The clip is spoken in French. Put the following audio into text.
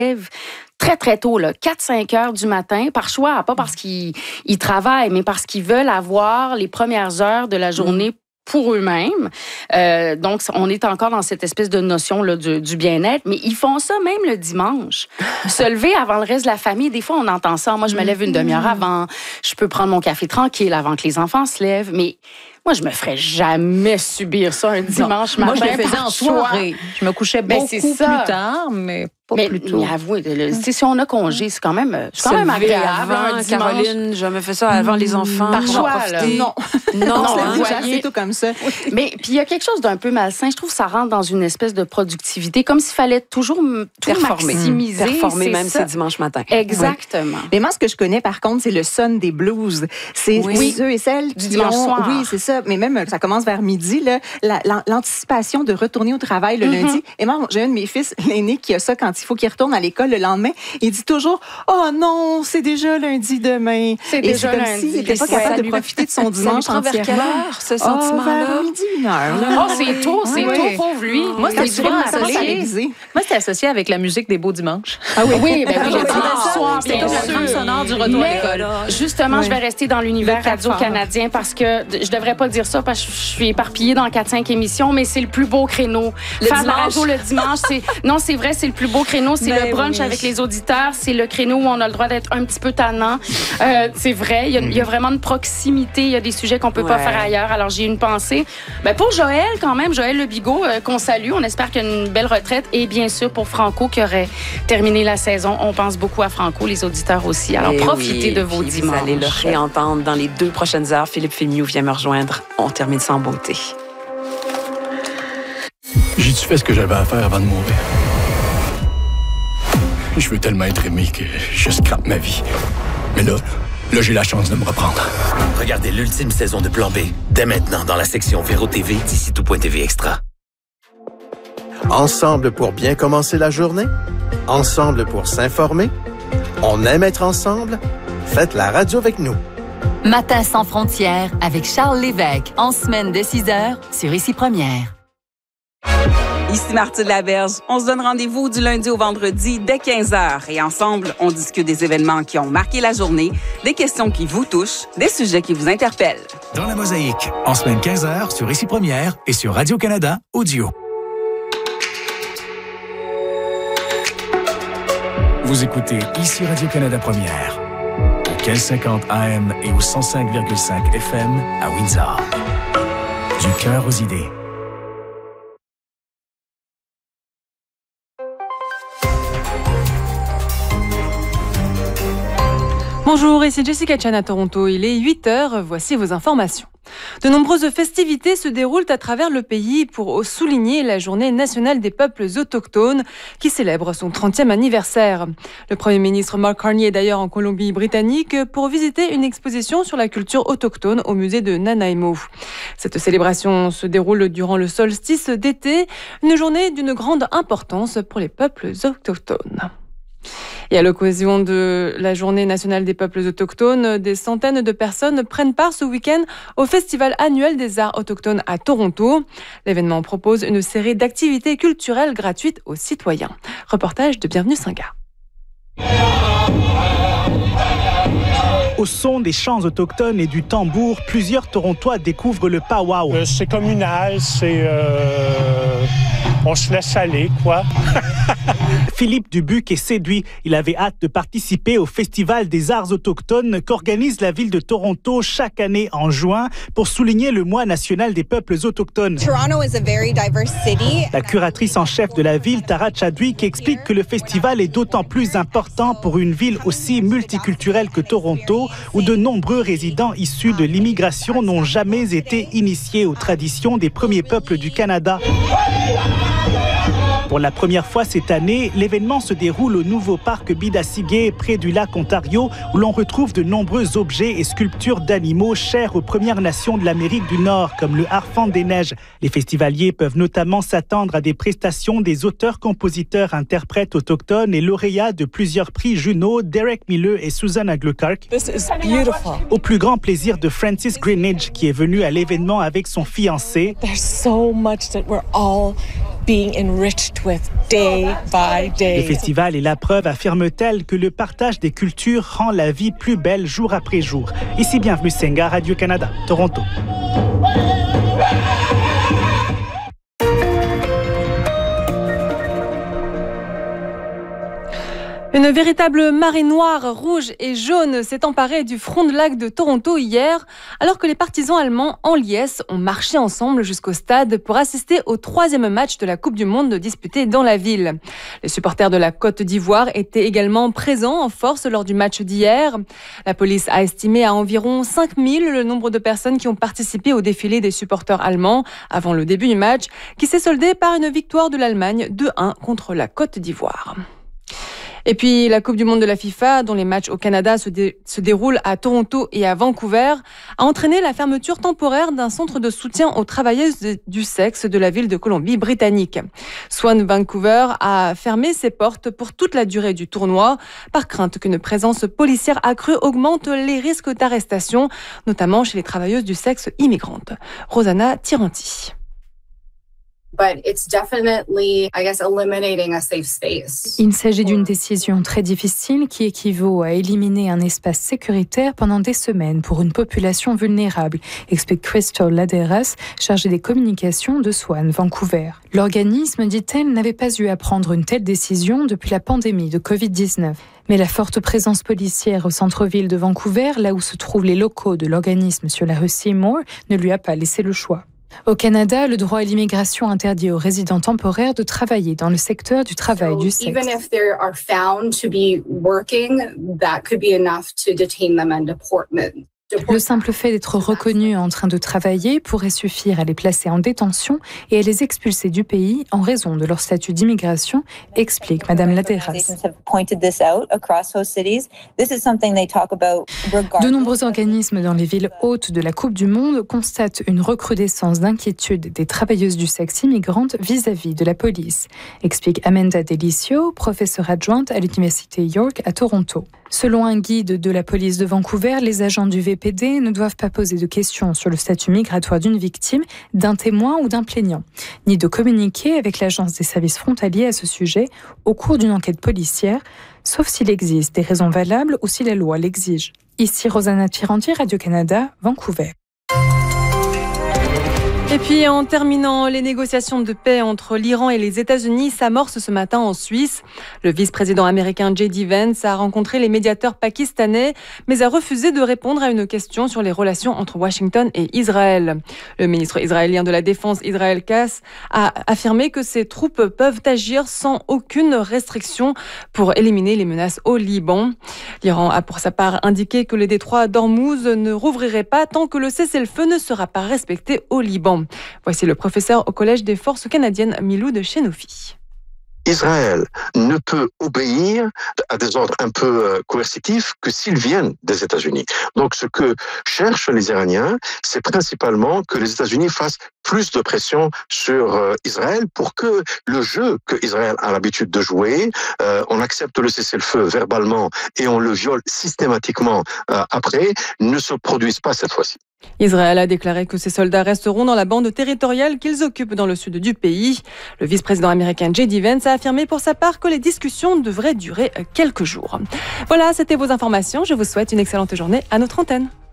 très, très tôt, 4-5 heures du matin, par choix, pas parce qu'ils travaillent, mais parce qu'ils veulent avoir les premières heures de la journée pour eux-mêmes. Donc, on est encore dans cette espèce de notion là, du bien-être, mais ils font ça même le dimanche. Se lever avant le reste de la famille, des fois, on entend ça. Moi, je me lève une demi-heure avant. Je peux prendre mon café tranquille avant que les enfants se lèvent, mais moi, je me ferais jamais subir ça un dimanche matin. Moi, je le faisais en soirée. Je me couchais beaucoup plus tard, mais pas plus tôt. Mais avouez, si on a congé, c'est quand même agréable. Avant, Caroline, je me fais ça avant les enfants. Par choix, Non, c'est assez tout comme ça. Mais puis il y a quelque chose d'un peu malsain. Je trouve que ça rentre dans une espèce de productivité, comme s'il fallait toujours tout maximiser. Performer même c'est dimanche matin. Exactement. Oui. Mais moi, ce que je connais, par contre, c'est le Sunday blues. C'est ceux et celles du dimanche soir. Oui, c'est ça. Mais même, ça commence vers midi, là, l'anticipation de retourner au travail le lundi. Et moi, j'ai un de mes fils, l'aîné, qui a ça quand il faut qu'il retourne à l'école le lendemain. Il dit toujours « Oh non, c'est déjà lundi demain. » C'est déjà lundi. S'il n'était pas capable de profiter de son dimanche entièrement. Vers quelle heure, ce sentiment-là? Vers midi, 1 heure. C'est tôt, pauvre lui. Moi, c'était associé avec la musique des beaux dimanches. Ah oui? Oui, ben oui, c'est comme la trame sonore du retour à l'école. Justement, je vais rester dans l'univers radio-canadien parce que je devrais pas dire ça parce que je suis éparpillée dans 4-5 émissions, mais c'est le plus beau créneau. Faire de la radio le dimanche, c'est vrai, c'est le plus beau créneau. C'est le brunch avec les auditeurs. C'est le créneau où on a le droit d'être un petit peu tannant. C'est vrai, il y a vraiment une proximité. Il y a des sujets qu'on peut pas faire ailleurs. Alors, j'ai une pensée. Pour Joël, quand même, Joël Le Bigot, qu'on salue. On espère qu'il y a une belle retraite. Et bien sûr, pour Franco, qui aurait terminé la saison. On pense beaucoup à Franco, les auditeurs aussi. Alors, profitez de vos dimanches. Vous allez le réentendre dans les 2 prochaines heures. Philippe Fémiou vient me rejoindre. On termine sans beauté. J'ai-tu fait ce que j'avais à faire avant de mourir? Je veux tellement être aimé que je scrape ma vie. Mais là, j'ai la chance de me reprendre. Regardez l'ultime saison de Plan B, dès maintenant dans la section Véro TV d'ici tout.tv Extra. Ensemble pour bien commencer la journée? Ensemble pour s'informer? On aime être ensemble? Faites la radio avec nous. Matin sans frontières avec Charles Lévesque, en semaine de 6h sur Ici Première. Ici Martine Laberge. On se donne rendez-vous du lundi au vendredi dès 15h. Et ensemble, on discute des événements qui ont marqué la journée, des questions qui vous touchent, des sujets qui vous interpellent. Dans la mosaïque, en semaine 15h sur Ici Première et sur Radio-Canada Audio. Vous écoutez Ici Radio-Canada Première, au 1550 AM et au 105,5 FM à Windsor. Du cœur aux idées. Bonjour, ici Jessica Chan à Toronto. Il est 8h, voici vos informations. De nombreuses festivités se déroulent à travers le pays pour souligner la Journée nationale des peuples autochtones qui célèbre son 30e anniversaire. Le Premier ministre Mark Carney est d'ailleurs en Colombie-Britannique pour visiter une exposition sur la culture autochtone au musée de Nanaimo. Cette célébration se déroule durant le solstice d'été, une journée d'une grande importance pour les peuples autochtones. Et à l'occasion de la Journée nationale des peuples autochtones, des centaines de personnes prennent part ce week-end au Festival annuel des arts autochtones à Toronto. L'événement propose une série d'activités culturelles gratuites aux citoyens. Reportage de Bienvenue Singa. Au son des chants autochtones et du tambour, plusieurs Torontois découvrent le powwow. C'est communal, on se laisse aller, quoi. Philippe Dubuc est séduit. Il avait hâte de participer au Festival des arts autochtones qu'organise la ville de Toronto chaque année en juin pour souligner le mois national des peuples autochtones. Toronto is a very diverse city. La curatrice en chef de la ville, Tara Chadwick, explique que le festival est d'autant plus important pour une ville aussi multiculturelle que Toronto, où de nombreux résidents issus de l'immigration n'ont jamais été initiés aux traditions des premiers peuples du Canada. Pour la première fois cette année, l'événement se déroule au nouveau parc Bidassigay, près du lac Ontario, où l'on retrouve de nombreux objets et sculptures d'animaux chers aux Premières Nations de l'Amérique du Nord, comme le harfang des neiges. Les festivaliers peuvent notamment s'attendre à des prestations des auteurs, compositeurs, interprètes autochtones et lauréats de plusieurs prix Juno, Derek Miller et Susanna Gluckark. Au plus grand plaisir de Francis Greenidge, qui est venu à l'événement avec son fiancé. There's so much that we're all being enriched Le festival est la preuve, affirme-t-elle, que le partage des cultures rend la vie plus belle jour après jour. Ici, bienvenue Senga, Radio-Canada, Toronto. Une véritable marée noire, rouge et jaune s'est emparée du front de lac de Toronto hier, alors que les partisans allemands en liesse ont marché ensemble jusqu'au stade pour assister au 3e match de la Coupe du Monde disputé dans la ville. Les supporters de la Côte d'Ivoire étaient également présents en force lors du match d'hier. La police a estimé à environ 5000 le nombre de personnes qui ont participé au défilé des supporters allemands avant le début du match, qui s'est soldé par une victoire de l'Allemagne 2-1 contre la Côte d'Ivoire. Et puis, la Coupe du Monde de la FIFA, dont les matchs au Canada se déroulent à Toronto et à Vancouver, a entraîné la fermeture temporaire d'un centre de soutien aux travailleuses du sexe de la ville de Colombie-Britannique. Swan Vancouver a fermé ses portes pour toute la durée du tournoi, par crainte qu'une présence policière accrue augmente les risques d'arrestation, notamment chez les travailleuses du sexe immigrantes. Rosanna Tiranti. Il s'agit d'une décision très difficile qui équivaut à éliminer un espace sécuritaire pendant des semaines pour une population vulnérable, explique Crystal Laderas, chargée des communications de Swan Vancouver. L'organisme, dit-elle, n'avait pas eu à prendre une telle décision depuis la pandémie de Covid-19. Mais la forte présence policière au centre-ville de Vancouver, là où se trouvent les locaux de l'organisme sur la rue Seymour, ne lui a pas laissé le choix. Au Canada, le droit à l'immigration interdit aux résidents temporaires de travailler dans le secteur du travail du sexe. Le simple fait d'être reconnus en train de travailler pourrait suffire à les placer en détention et à les expulser du pays en raison de leur statut d'immigration, explique Madame Laderas. De nombreux organismes dans les villes hôtes de la Coupe du Monde constatent une recrudescence d'inquiétude des travailleuses du sexe immigrantes vis-à-vis de la police, explique Amanda Delicio, professeure adjointe à l'Université York à Toronto. Selon un guide de la police de Vancouver, les agents du VPD ne doivent pas poser de questions sur le statut migratoire d'une victime, d'un témoin ou d'un plaignant, ni de communiquer avec l'Agence des services frontaliers à ce sujet au cours d'une enquête policière, sauf s'il existe des raisons valables ou si la loi l'exige. Ici Rosanna Tiranti, Radio-Canada, Vancouver. Et puis, en terminant, les négociations de paix entre l'Iran et les États-Unis s'amorcent ce matin en Suisse. Le vice-président américain J.D. Vance a rencontré les médiateurs pakistanais, mais a refusé de répondre à une question sur les relations entre Washington et Israël. Le ministre israélien de la Défense, Israël Katz, a affirmé que ses troupes peuvent agir sans aucune restriction pour éliminer les menaces au Liban. L'Iran a pour sa part indiqué que le détroit d'Ormuz ne rouvrirait pas tant que le cessez-le-feu ne sera pas respecté au Liban. Voici le professeur au Collège des forces canadiennes Milou Chenofi. Israël ne peut obéir à des ordres un peu coercitifs que s'ils viennent des États-Unis. Donc ce que cherchent les Iraniens, c'est principalement que les États-Unis fassent plus de pression sur Israël pour que le jeu que Israël a l'habitude de jouer, on accepte le cessez-le-feu verbalement et on le viole systématiquement après, ne se produise pas cette fois-ci. Israël a déclaré que ses soldats resteront dans la bande territoriale qu'ils occupent dans le sud du pays. Le vice-président américain J.D. Vance a affirmé pour sa part que les discussions devraient durer quelques jours. Voilà, c'était vos informations. Je vous souhaite une excellente journée à notre antenne.